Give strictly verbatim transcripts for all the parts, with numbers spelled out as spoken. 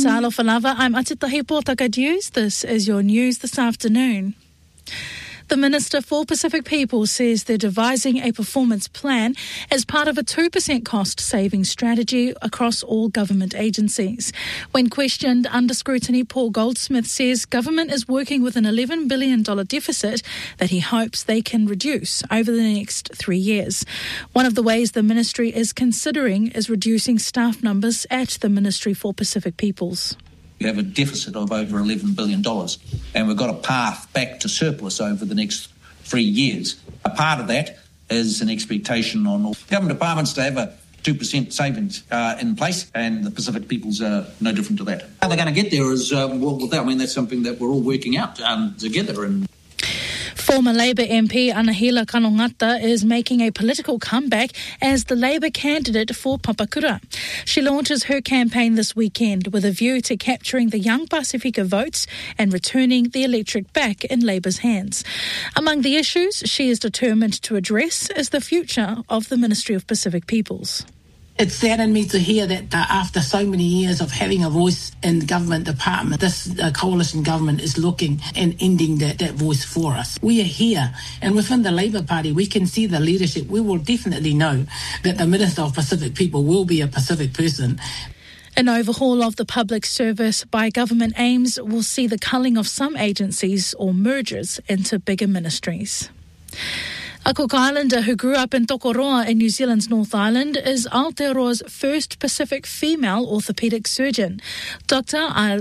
Alofa lava, I'm Atitahi Pōtaka News. This is your news this afternoon. The Minister for Pacific People says they're devising a performance plan as part of a two percent cost-saving strategy across all government agencies. When questioned under scrutiny, Paul Goldsmith says government is working with an eleven billion dollars deficit that he hopes they can reduce over the next three years. One of the ways the ministry is considering is reducing staff numbers at the Ministry for Pacific Peoples. We have a deficit of over eleven billion dollars, and we've got a path back to surplus over the next three years. A part of that is an expectation on all government departments to have a two percent savings uh, in place, and the Pacific Peoples are no different to that. How they're going to get there is, uh, well, with that, I mean, that's something that we're all working out um, together. And Former Labour M P Anahila Kanongata is making a political comeback as the Labour candidate for Papakura. She launches her campaign this weekend with a view to capturing the young Pasifika votes and returning the electorate back in Labour's hands. Among the issues she is determined to address is the future of the Ministry of Pacific Peoples. It saddened me to hear that uh, after so many years of having a voice in the government department, this uh, coalition government is looking and ending that, that voice for us. We are here, and within the Labour Party, we can see the leadership. We will definitely know that the Minister of Pacific People will be a Pacific person. An overhaul of the public service by government aims will see the culling of some agencies or mergers into bigger ministries. A Cook Islander who grew up in Tokoroa in New Zealand's North Island is Aotearoa's first Pacific female orthopaedic surgeon. Doctor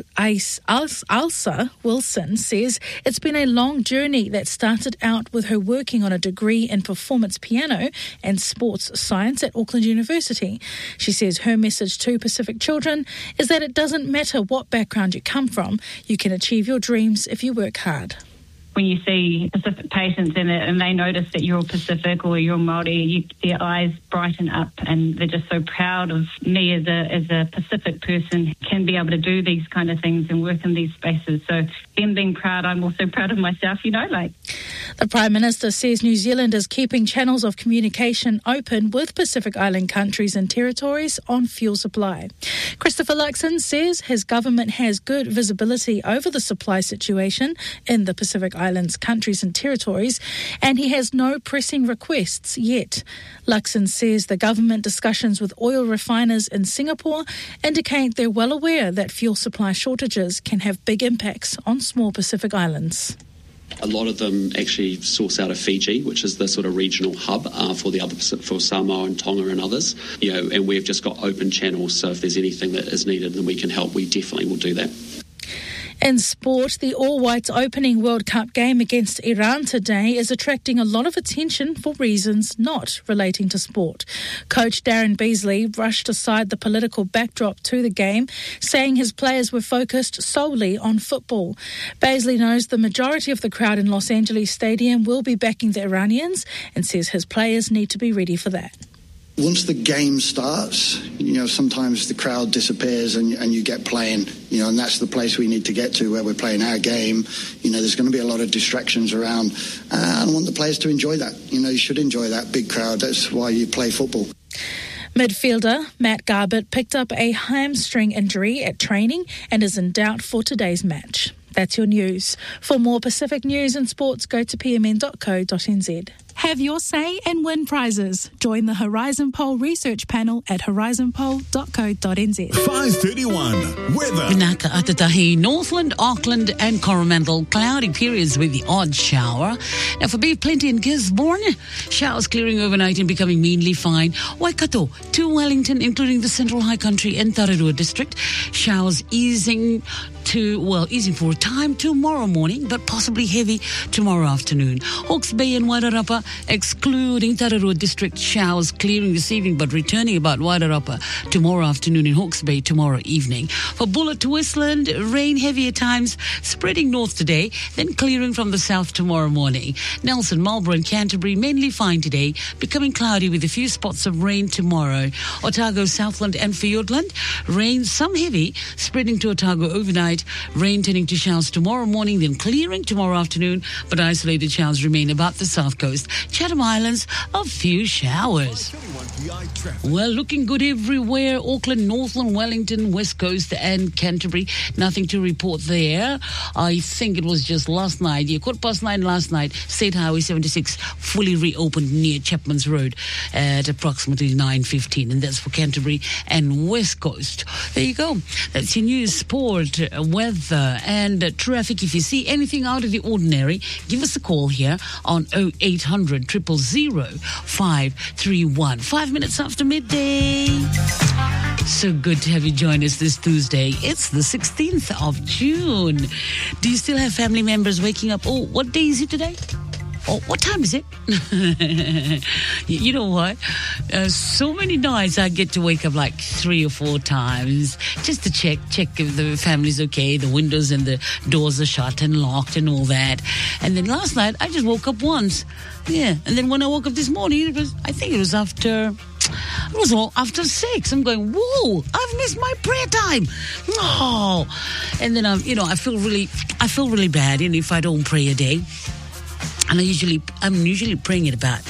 Ailsa Wilson says it's been a long journey that started out with her working on a degree in performance piano and sports science at Auckland University. She says her message to Pacific children is that it doesn't matter what background you come from, you can achieve your dreams if you work hard. When you see Pacific patients in it and they notice that you're Pacific or you're Māori, you, their eyes brighten up and they're just so proud of me as a as a Pacific person, can be able to do these kind of things and work in these spaces. So them being proud, I'm also proud of myself, you know, like. The Prime Minister says New Zealand is keeping channels of communication open with Pacific Island countries and territories on fuel supply. Christopher Luxon says his government has good visibility over the supply situation in the Pacific Islands countries and territories, and he has no pressing requests yet. Luxon says the government discussions with oil refiners in Singapore indicate they're well aware that fuel supply shortages can have big impacts on small Pacific islands. A lot of them actually source out of Fiji, which is the sort of regional hub uh, for the other for Samoa and Tonga and others. You know, and we've just got open channels, so if there's anything that is needed and we can help, we definitely will do that. In sport, the All Whites opening World Cup game against Iran today is attracting a lot of attention for reasons not relating to sport. Coach Darren Beasley brushed aside the political backdrop to the game, saying his players were focused solely on football. Beasley knows the majority of the crowd in Los Angeles Stadium will be backing the Iranians and says his players need to be ready for that. Once the game starts, you know, sometimes the crowd disappears and, and you get playing, you know, and that's the place we need to get to where we're playing our game. You know, there's going to be a lot of distractions around. Uh, I want the players to enjoy that. You know, you should enjoy that big crowd. That's why you play football. Midfielder Matt Garbett picked up a hamstring injury at training and is in doubt for today's match. That's your news. For more Pacific news and sports, go to p m n dot co dot n z. Have your say and win prizes. Join the Horizon Poll research panel at horizon poll dot co dot n z. five thirty-one. Weather. Vinaka Atatahi, Northland, Auckland and Coromandel. Cloudy periods with the odd shower. Now for Beef Plenty in Gisborne, showers clearing overnight and becoming mainly fine. Waikato to Wellington, including the Central High Country and Tararua District. Showers easing to, well, easing for a time tomorrow morning, but possibly heavy tomorrow afternoon. Hawke's Bay and Wairarapa, excluding Tararua District, showers clearing this evening, but returning about Wairarapa tomorrow afternoon, in Hawke's Bay tomorrow evening. For Bulla to Whistland, rain heavy at times, spreading north today, then clearing from the south tomorrow morning. Nelson, Marlborough and Canterbury, mainly fine today, becoming cloudy with a few spots of rain tomorrow. Otago, Southland and Fiordland, rain, some heavy, spreading to Otago overnight. Rain turning to showers tomorrow morning, then clearing tomorrow afternoon, but isolated showers remain about the south coast. Chatham Islands, a few showers. Well, looking good everywhere. Auckland, Northland, Wellington, West Coast and Canterbury. Nothing to report there. I think it was just last night. Yeah, quarter past nine last night. State Highway seventy-six fully reopened near Chapman's Road at approximately nine fifteen. And that's for Canterbury and West Coast. There you go. That's your news, sport, weather and uh, traffic. If you see anything out of the ordinary, give us a call here on oh eight hundred, zero zero zero, five three one. Five minutes after midday. So good to have you join us this Tuesday. It's the sixteenth of June. Do you still have family members waking up? Oh, what day is it today? Oh, what time is it? You know what? Uh, so many nights I get to wake up like three or four times just to check check if the family's okay, the windows and the doors are shut and locked and all that. And then last night I just woke up once. Yeah. And then when I woke up this morning, it was, I think it was after... It was all after six. I'm going, whoa, I've missed my prayer time. Oh. And then, I'm, you know, I feel really, I feel really bad, you know, if I don't pray a day. And I usually, I'm usually praying at about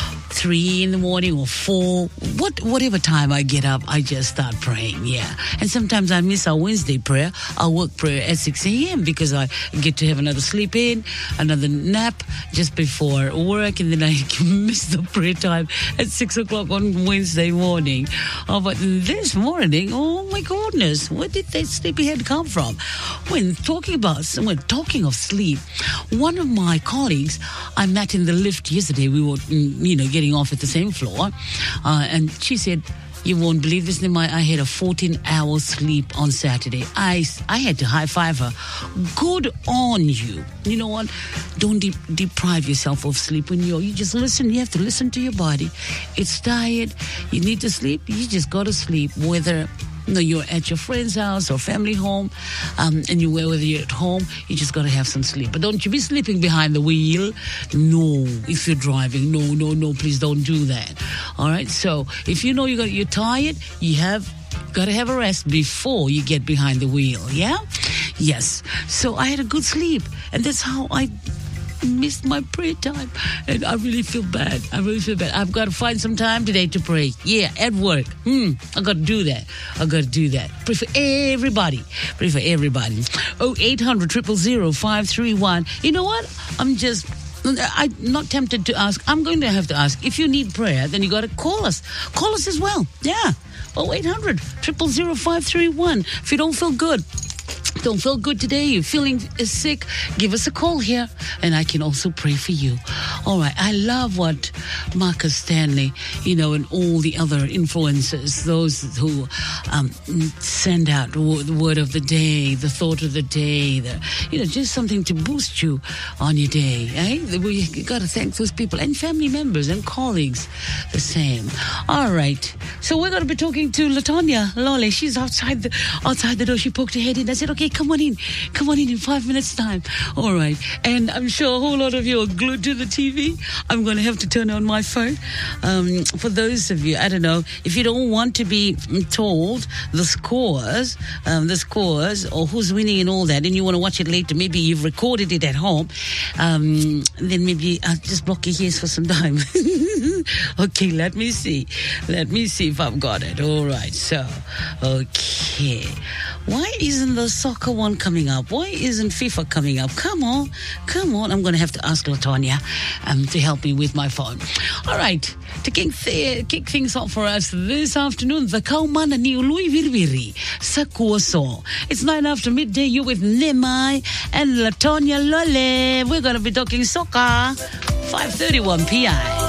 three in the morning or four, what, whatever time I get up, I just start praying, yeah. And sometimes I miss our Wednesday prayer, our work prayer at six a.m. because I get to have another sleep in, another nap just before work, and then I miss the prayer time at six o'clock on Wednesday morning. Oh, but this morning, oh my goodness, where did that sleepyhead come from? When talking about, when talking of sleep, one of my colleagues I met in the lift yesterday, we were, you know, getting off at the same floor, uh, and she said, you won't believe this, Nima, I had a fourteen hour sleep on Saturday. I, I had to high-five her. Good on you. You know what? Don't de- deprive yourself of sleep when you're, you just listen. You have to listen to your body. It's tired. You need to sleep. You just got to sleep, whether... No, you're at your friend's house or family home, um, and you whether you're at home, you just got to have some sleep. But don't you be sleeping behind the wheel. No, if you're driving, no, no, no, please don't do that. All right. So if you know you're you're tired, you have got to have a rest before you get behind the wheel. Yeah. Yes. So I had a good sleep, and that's how I missed my prayer time, and I really feel bad. I really feel bad. I've got to find some time today to pray. Yeah, at work. Hmm, I got to do that. I got to do that. Pray for everybody. Pray for everybody. Oh, eight hundred, zero zero zero, five three one. You know what? I'm just... I'm not tempted to ask. I'm going to have to ask. If you need prayer, then you got to call us. Call us as well. Yeah. Oh, eight hundred, zero zero zero, five three one. If you don't feel good, don't feel good today, you're feeling sick, give us a call here, and I can also pray for you. All right, I love what Marcus Stanley, you know, and all the other influencers, those who um, send out the word of the day, the thought of the day, the, you know, just something to boost you on your day. Eh? We got to thank those people and family members and colleagues the same. All right, so we're going to be talking to Latonya Lole. She's outside the, outside the door. She poked her head in. I said, okay, come on in. Come on in in five minutes' time. All right. And I'm sure a whole lot of you are glued to the T V. I'm going to have to turn on my phone. Um, for those of you, I don't know, if you don't want to be told the scores, um, the scores or who's winning and all that, and you want to watch it later, maybe you've recorded it at home, um, then maybe I'll just block your ears for some time. Okay, let me see. Let me see if I've got it. All right. So, okay. Why isn't the soccer one coming up? Why isn't FIFA coming up? Come on. Come on. I'm going to have to ask Latonya um, to help me with my phone. All right. To kick, th- kick things off for us this afternoon, the Kaumana ni Ului Virviri sa Kuoso. It's nine after midday. You're with Nemai and Latonya Lole. We're going to be talking soccer. five thirty-one p.m.